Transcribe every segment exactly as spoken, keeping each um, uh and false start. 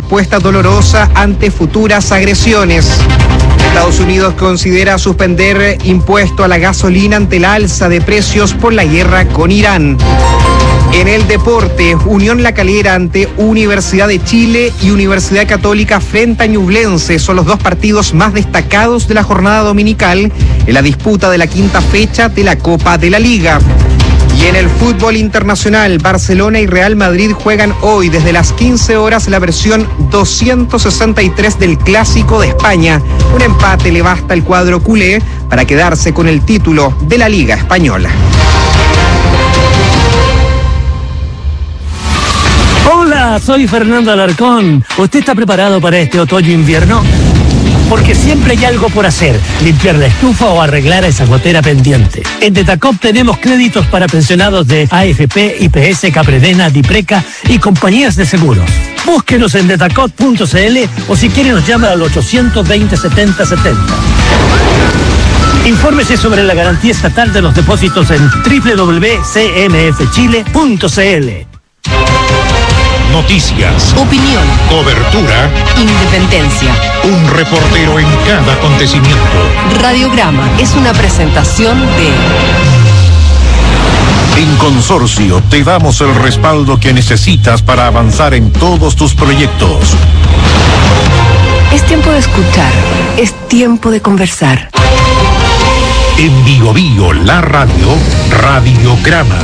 respuesta dolorosa ante futuras agresiones. Estados Unidos considera suspender impuesto a la gasolina ante la alza de precios por la guerra con Irán. En el deporte, Unión La Calera ante Universidad de Chile y Universidad Católica frente a Ñublense son los dos partidos más destacados de la jornada dominical en la disputa de la quinta fecha de la Copa de la Liga. Y en el fútbol internacional, Barcelona y Real Madrid juegan hoy desde las quince horas la versión doscientos sesenta y tres del Clásico de España. Un empate le basta al cuadro culé para quedarse con el título de la Liga Española. Hola, soy Fernando Alarcón. ¿Usted está preparado para este otoño-invierno? Porque siempre hay algo por hacer, limpiar la estufa o arreglar esa gotera pendiente. En Detacop tenemos créditos para pensionados de A F P, I P S, Capredena, Dipreca y compañías de seguros. Búsquenos en detacop punto c l o si quiere nos llama al ochocientos veinte setenta setenta. Infórmese sobre la garantía estatal de los depósitos en doble u doble u doble u punto c m f chile punto c l. Noticias, opinión, cobertura, independencia. Un reportero en cada acontecimiento. Radiograma es una presentación de... En Consorcio te damos el respaldo que necesitas para avanzar en todos tus proyectos. Es tiempo de escuchar, es tiempo de conversar. En Bio Bio, la radio, Radiograma.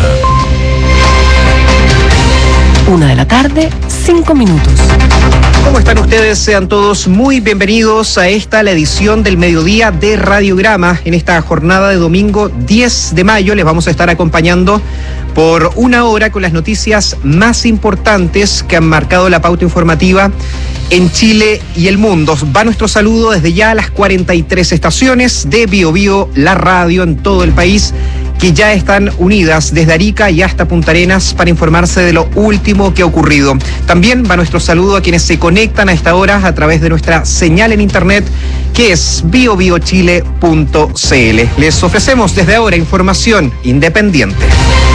Una de la tarde, cinco minutos. ¿Cómo están ustedes? Sean todos muy bienvenidos a esta, la edición del mediodía de Radiograma. En esta jornada de domingo diez de mayo les vamos a estar acompañando por una hora con las noticias más importantes que han marcado la pauta informativa en Chile y el mundo. Va nuestro saludo desde ya a las cuarenta y tres estaciones de Bio Bio, la radio en todo el país, que ya están unidas desde Arica y hasta Punta Arenas para informarse de lo último que ha ocurrido. También va nuestro saludo a quienes se conectan a esta hora a través de nuestra señal en internet, que es bio bio chile punto c l. Les ofrecemos desde ahora información independiente.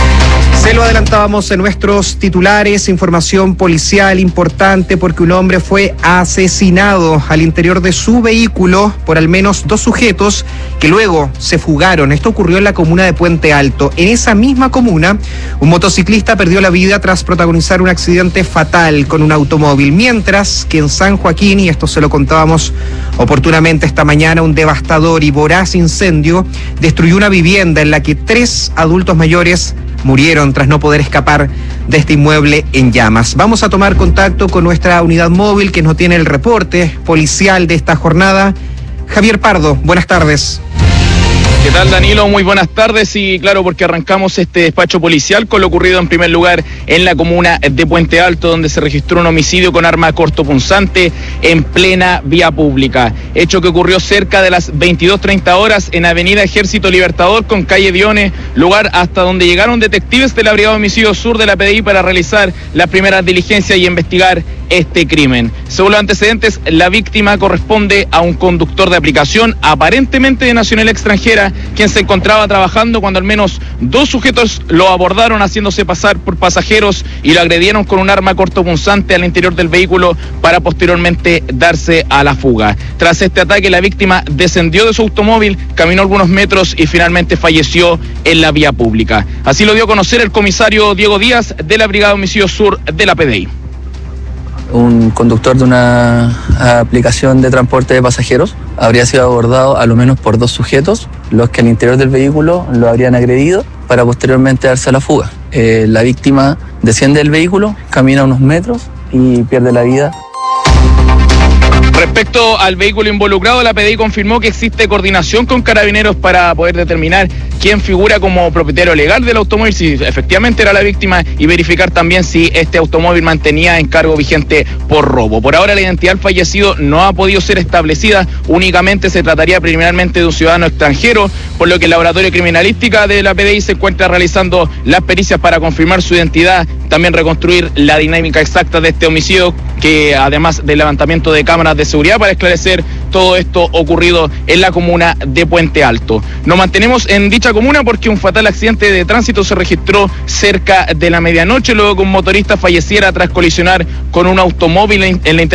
Se lo adelantábamos en nuestros titulares, información policial importante porque un hombre fue asesinado al interior de su vehículo por al menos dos sujetos que luego se fugaron. Esto ocurrió en la comuna de Puente Alto. En esa misma comuna, un motociclista perdió la vida tras protagonizar un accidente fatal con un automóvil, mientras que en San Joaquín, y esto se lo contábamos oportunamente esta mañana, un devastador y voraz incendio destruyó una vivienda en la que tres adultos mayores murieron tras no poder escapar de este inmueble en llamas. Vamos a tomar contacto con nuestra unidad móvil que nos tiene el reporte policial de esta jornada. Javier Pardo, buenas tardes. ¿Qué tal, Danilo? Muy buenas tardes y claro, porque arrancamos este despacho policial con lo ocurrido en primer lugar en la comuna de Puente Alto, donde se registró un homicidio con arma cortopunzante en plena vía pública. Hecho que ocurrió cerca de las veintidós treinta horas en Avenida Ejército Libertador con calle Dione, lugar hasta donde llegaron detectives de la Brigada de Homicidios Sur de la P D I para realizar las primeras diligencias y investigar este crimen. Según los antecedentes, la víctima corresponde a un conductor de aplicación aparentemente de nacionalidad extranjera, quien se encontraba trabajando cuando al menos dos sujetos lo abordaron haciéndose pasar por pasajeros y lo agredieron con un arma cortopunzante al interior del vehículo para posteriormente darse a la fuga. Tras este ataque, la víctima descendió de su automóvil, caminó algunos metros y finalmente falleció en la vía pública. Así lo dio a conocer el comisario Diego Díaz de la Brigada de Homicidios Sur de la P D I. Un conductor de una aplicación de transporte de pasajeros habría sido abordado a lo menos por dos sujetos, los que al interior del vehículo lo habrían agredido para posteriormente darse a la fuga. Eh, la víctima desciende del vehículo, camina unos metros y pierde la vida. Respecto al vehículo involucrado, la P D I confirmó que existe coordinación con Carabineros para poder determinar quién figura como propietario legal del automóvil, si efectivamente era la víctima, y verificar también si este automóvil mantenía encargo vigente por robo. Por ahora la identidad del fallecido no ha podido ser establecida, únicamente se trataría preliminarmente de un ciudadano extranjero, por lo que el laboratorio criminalística de la P D I se encuentra realizando las pericias para confirmar su identidad, también reconstruir la dinámica exacta de este homicidio, que además del levantamiento de cámaras de seguridad para esclarecer todo esto ocurrido en la comuna de Puente Alto. Nos mantenemos en dicha comuna porque un fatal accidente de tránsito se registró cerca de la medianoche, luego que un motorista falleciera tras colisionar con un automóvil en la